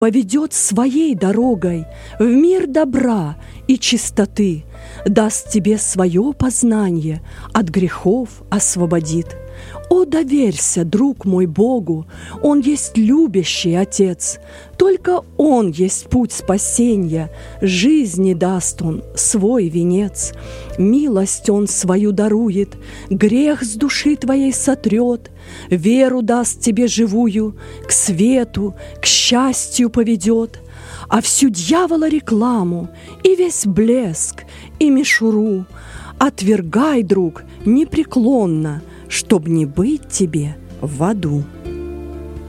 поведет своей дорогой в мир добра и чистоты, даст тебе свое познание, от грехов освободит. О, доверься, друг мой, Богу, Он есть любящий Отец, только Он есть путь спасения, жизни даст Он свой венец. Милость Он свою дарует, грех с души твоей сотрет, веру даст тебе живую, к свету, к счастью поведет. А всю дьявола рекламу и весь блеск, и мишуру отвергай, друг, непреклонно, чтоб не быть тебе в аду.